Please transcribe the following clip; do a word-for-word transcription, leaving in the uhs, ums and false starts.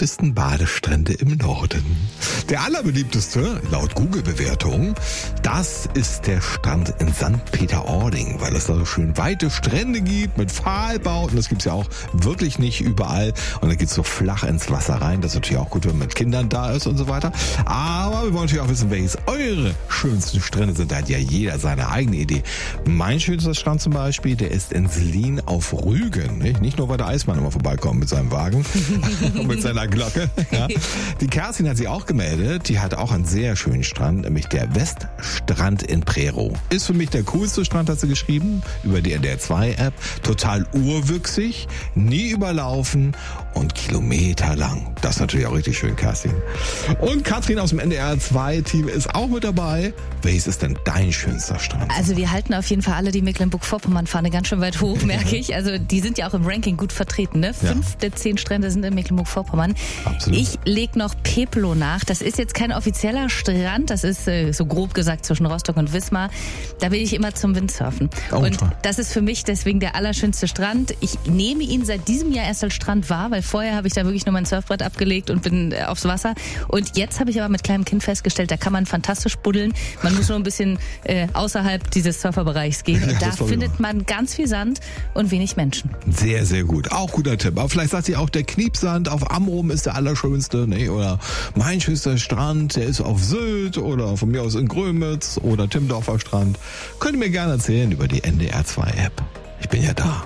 beliebtesten Badestrände im Norden. Der allerbeliebteste, laut Google-Bewertung, das ist der Strand in Sankt Peter-Ording, weil es da so schön weite Strände gibt mit Pfahlbauten. Das gibt's ja auch wirklich nicht überall. Und da geht's so flach ins Wasser rein. Das ist natürlich auch gut, wenn man mit Kindern da ist und so weiter. Aber wir wollen natürlich auch wissen, welches eure schönsten Strände sind. Da hat ja jeder seine eigene Idee. Mein schönster Strand zum Beispiel, der ist in Slien auf Rügen. Nicht nur, weil der Eismann immer vorbeikommt mit seinem Wagen und mit seiner Glocke. Ja. Die Kerstin hat sich auch gemeldet. Die hat auch einen sehr schönen Strand, nämlich der Weststrand in Prerow. Ist für mich der coolste Strand, hat sie geschrieben, über die N D R zwei App. Total urwüchsig, nie überlaufen und kilometerlang. Das ist natürlich auch richtig schön, Kerstin. Und Katrin aus dem N D R zwei Team ist auch mit dabei. Welches ist denn dein schönster Strand? Also wir halten auf jeden Fall alle die Mecklenburg-Vorpommern-Fahne ganz schön weit hoch, merke ich. Also die sind ja auch im Ranking gut vertreten. Ne? Fünf ja. der zehn Strände sind in Mecklenburg-Vorpommern. Absolut. Ich lege noch Pepelo nach. Das ist jetzt kein offizieller Strand. Das ist äh, so grob gesagt zwischen Rostock und Wismar. Da will ich immer zum Windsurfen. Oh, und toll. das ist für mich deswegen der allerschönste Strand. Ich nehme ihn seit diesem Jahr erst als Strand wahr, weil vorher habe ich da wirklich nur mein Surfbrett abgelegt und bin äh, aufs Wasser. Und jetzt habe ich aber mit kleinem Kind festgestellt, da kann man fantastisch buddeln. Man muss nur ein bisschen äh, außerhalb dieses Surferbereichs gehen. Und Ja, da findet man ganz viel Sand und wenig Menschen. Sehr, sehr gut. Auch guter Tipp. Aber vielleicht sagt sie auch, der Kniepsand auf Amrum ist der allerschönste. Nee, oder mein schönster Strand, der ist auf Sylt oder von mir aus in Grömitz oder Timmendorfer Strand. Könnt ihr mir gerne erzählen über die N D R zwei App. Ich bin ja da.